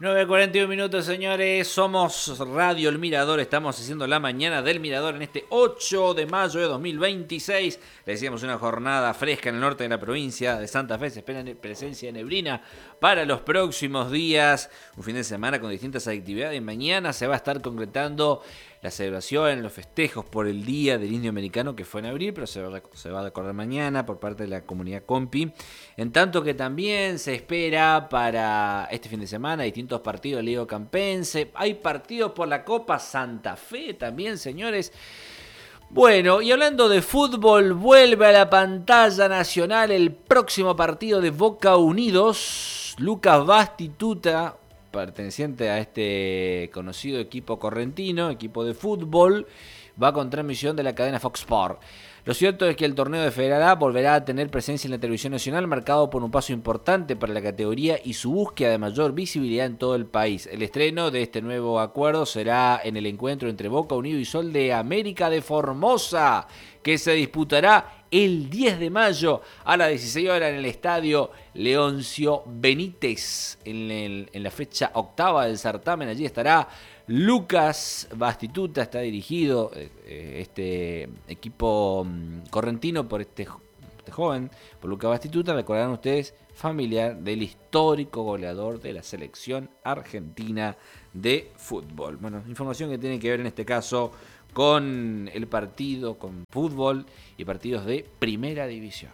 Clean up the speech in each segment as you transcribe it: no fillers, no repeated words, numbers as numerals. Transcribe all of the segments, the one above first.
9:41 minutos, señores. Somos Radio El Mirador. Estamos haciendo la mañana del Mirador en este 8 de mayo de 2026. Le decíamos una jornada fresca en el norte de la provincia de Santa Fe. Se espera presencia de neblina para los próximos días. Un fin de semana con distintas actividades. Mañana se va a estar concretando la celebración, los festejos por el Día del Indio Americano, que fue en abril, pero se va a recordar mañana por parte de la comunidad Compi. En tanto que también se espera para este fin de semana distintos partidos de Liga Campense. Hay partidos por la Copa Santa Fe también, señores. Bueno, y hablando de fútbol, vuelve a la pantalla nacional el próximo partido de Boca Unidos. Lucas Bastituta, perteneciente a este conocido equipo correntino, equipo de fútbol, va con transmisión de la cadena Fox Sport. Lo cierto es que el torneo de Federal A volverá a tener presencia en la televisión nacional, marcado por un paso importante para la categoría y su búsqueda de mayor visibilidad en todo el país. El estreno de este nuevo acuerdo será en el encuentro entre Boca Unidos y Sol de América de Formosa, que se disputará el 10 de mayo a las 16 horas en el estadio Leoncio Benítez. En la fecha octava del certamen, allí estará Lucas Bastituta. Está dirigido este equipo correntino por este joven, por Lucas Bastituta. Recordarán ustedes, familiar del histórico goleador de la selección argentina de fútbol. Bueno, información que tiene que ver en este caso con el partido, con fútbol y partidos de primera división.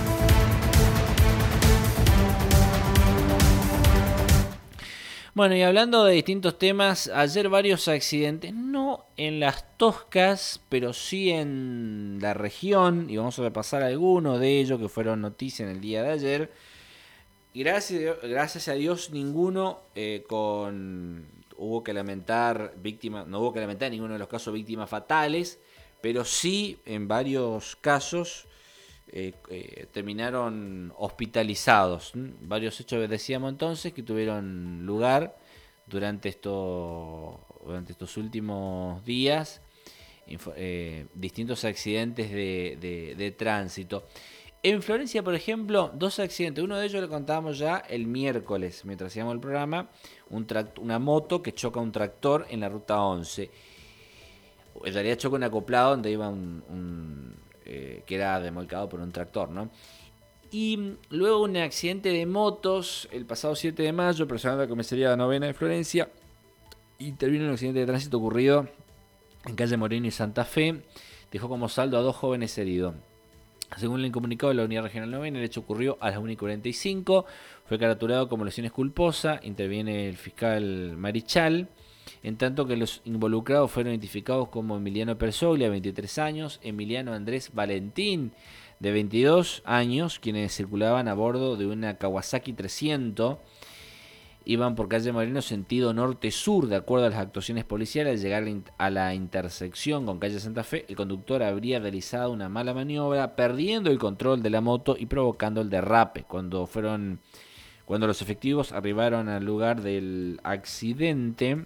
Bueno, y hablando de distintos temas, ayer varios accidentes, no en Las Toscas, pero sí en la región, y vamos a repasar algunos de ellos que fueron noticia en el día de ayer. Y gracias a Dios ninguno hubo que lamentar víctimas, no hubo que lamentar en ninguno de los casos víctimas fatales, pero sí en varios casos terminaron hospitalizados. Varios hechos, decíamos entonces, que tuvieron lugar durante estos últimos días, distintos accidentes de tránsito. En Florencia, por ejemplo, 2 accidentes. Uno de ellos lo contábamos ya el miércoles, mientras hacíamos el programa. Una moto que choca un tractor en la ruta 11. En realidad choca un acoplado donde iba que era remolcado por un tractor, ¿no? Y luego un accidente de motos el pasado 7 de mayo. Personal de la comisaría de Novena de Florencia intervino en un accidente de tránsito ocurrido en calle Moreno y Santa Fe. Dejó como saldo a 2 jóvenes heridos. Según el comunicado de la Unidad Regional 9, el hecho ocurrió a las 1:45. Fue capturado como lesiones culposas. Interviene el fiscal Marichal. En tanto que los involucrados fueron identificados como Emiliano Persoglia, 23 años, Emiliano Andrés Valentín, de 22 años, quienes circulaban a bordo de una Kawasaki 300. Iban por calle Moreno sentido norte-sur. De acuerdo a las actuaciones policiales, al llegar a la intersección con calle Santa Fe, el conductor habría realizado una mala maniobra, perdiendo el control de la moto y provocando el derrape. Cuando los efectivos arribaron al lugar del accidente,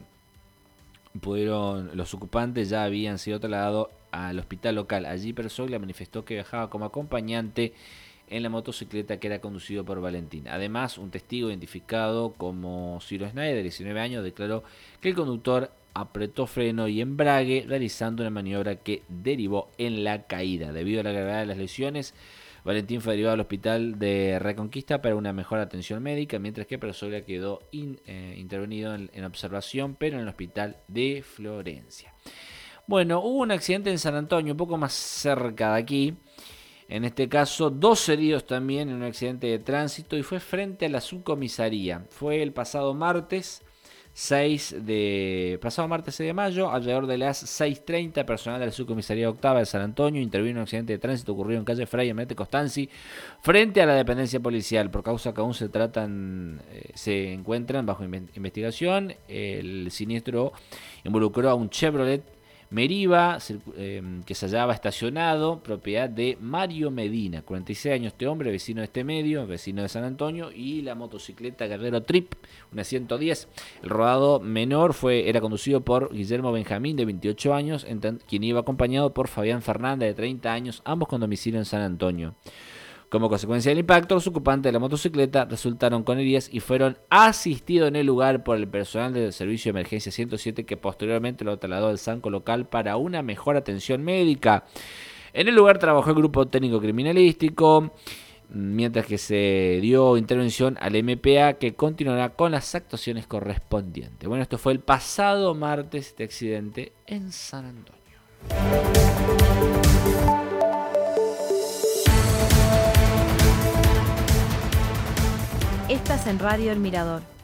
los ocupantes ya habían sido trasladados al hospital local. Allí Persoglia manifestó que viajaba como acompañante en la motocicleta que era conducido por Valentín. Además, un testigo identificado como Ciro Schneider, de 19 años, declaró que el conductor apretó freno y embrague, realizando una maniobra que derivó en la caída. Debido a la gravedad de las lesiones, Valentín fue derivado al hospital de Reconquista para una mejor atención médica, mientras que Persoglia quedó intervenido en observación, pero en el hospital de Florencia. Bueno, hubo un accidente en San Antonio, un poco más cerca de aquí. En este caso, 2 heridos también en un accidente de tránsito, y fue frente a la subcomisaría. Fue el pasado martes 6 de mayo, alrededor de las 6:30, personal de la subcomisaría octava de San Antonio intervino en un accidente de tránsito ocurrido en calle Fray Emerete Costanzi, frente a la dependencia policial. Por causa que aún se encuentran bajo investigación. El siniestro involucró a un Chevrolet Meriva, que se hallaba estacionado, propiedad de Mario Medina, 46 años este hombre, vecino de este medio, vecino de San Antonio, y la motocicleta Guerrero Trip, una 110. El rodado menor era conducido por Guillermo Benjamín, de 28 años, quien iba acompañado por Fabián Fernández, de 30 años, ambos con domicilio en San Antonio. Como consecuencia del impacto, los ocupantes de la motocicleta resultaron con heridas y fueron asistidos en el lugar por el personal del Servicio de Emergencia 107, que posteriormente lo trasladó al SANCO local para una mejor atención médica. En el lugar trabajó el grupo técnico criminalístico, mientras que se dio intervención al MPA, que continuará con las actuaciones correspondientes. Bueno, esto fue el pasado martes, este accidente en San Antonio. Estás en Radio El Mirador.